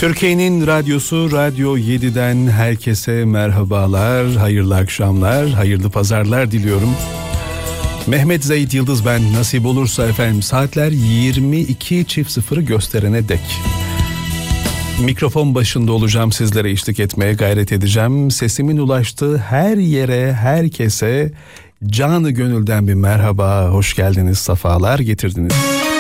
Türkiye'nin radyosu Radyo 7'den herkese merhabalar, hayırlı akşamlar, hayırlı pazarlar diliyorum. Mehmet Zahit Yıldız ben, nasip olursa efendim saatler 22.00'ı gösterene dek mikrofon başında olacağım, sizlere eşlik etmeye gayret edeceğim. Sesimin ulaştığı her yere, herkese canı gönülden bir merhaba, hoş geldiniz, safalar getirdiniz.